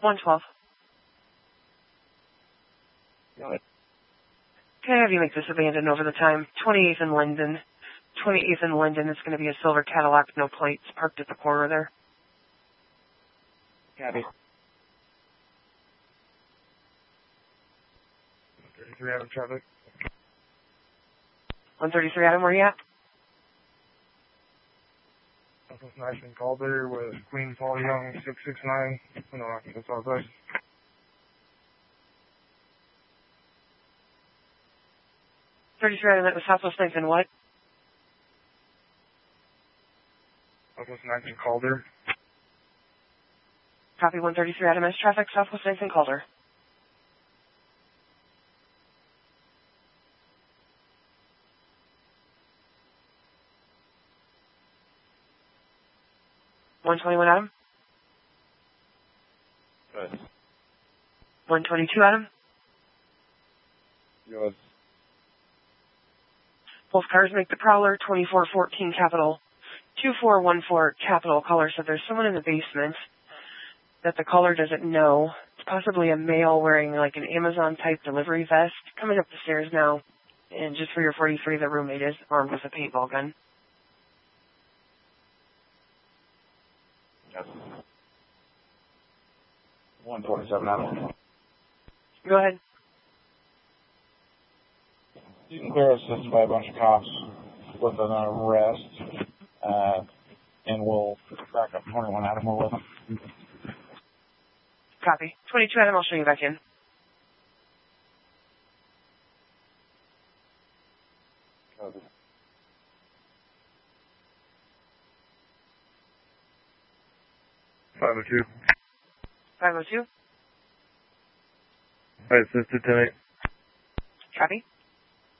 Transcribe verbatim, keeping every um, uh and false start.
one twelve. Got it. Can I have you make this abandoned over the time? twenty-eighth and Linden. twenty-eighth and Linden. It's going to be a silver Cadillac, no plates, parked at the corner there. Copy. thirty-three Adam traffic. one thirty-three Adam, where you at? Southwest Nice and Calder with Queen Paul Young, six six nine. No, that's all good. thirty-three Adam, that was Southwest Ninth and what? Southwest Ninth and Calder. Copy one thirty-three Adam, S traffic, Southwest Ninth and Calder. one twenty-one Adam. Good. one twenty-two Adam. Good. Both cars make the Prowler, twenty-four fourteen Capital, two four one four Capital. Caller said there's someone in the basement that the caller doesn't know. It's possibly a male wearing like an Amazon-type delivery vest coming up the stairs now. And just for your forty-three, the roommate is armed with a paintball gun. Yes. one twenty-seven Adam. Go ahead. You can clear us assisted by a bunch of cops with an arrest, uh, and we'll back up twenty-one Adam. We're with them. Copy. twenty-two Adam, I'll show you back in. Copy. five oh two. five oh two. I assisted tonight. Copy.